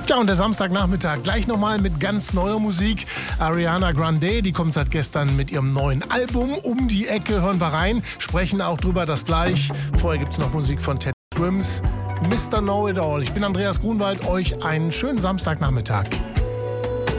Tja, und der Samstagnachmittag gleich nochmal mit ganz neuer Musik. Ariana Grande, die kommt seit gestern mit ihrem neuen Album um die Ecke. Hören wir rein, sprechen auch drüber das gleich. Vorher gibt es noch Musik von Ted Swims, Mr. Know-It-All. Ich bin Andreas Grunwald, euch einen schönen Samstagnachmittag.